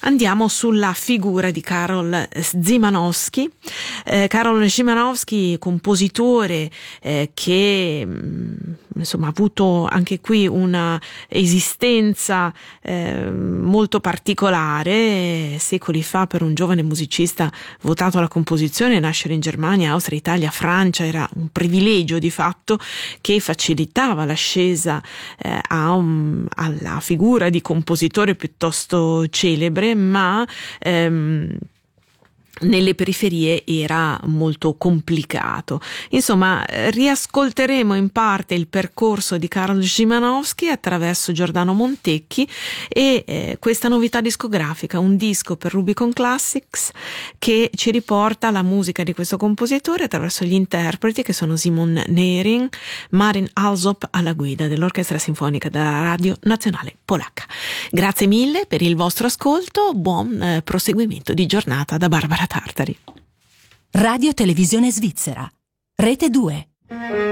andiamo sulla figura di Karol Szymanowski. Karol Szymanowski, compositore che insomma ha avuto anche qui una esistenza molto particolare. Secoli fa, per un giovane musicista votato alla composizione, nascere in Germania, Austria, Italia, Francia era un privilegio di fatto che facilitava l'ascesa alla figura di compositore piuttosto celebre, ma nelle periferie era molto complicato. Insomma, riascolteremo in parte il percorso di Karol Szymanowski attraverso Giordano Montecchi e questa novità discografica, un disco per Rubicon Classics che ci riporta la musica di questo compositore attraverso gli interpreti che sono Simon Nering, Marin Alsop alla guida dell'Orchestra Sinfonica della Radio Nazionale Polacca. Grazie mille per il vostro ascolto, buon proseguimento di giornata da Barbara Tartari. Radio Televisione Svizzera, Rete 2.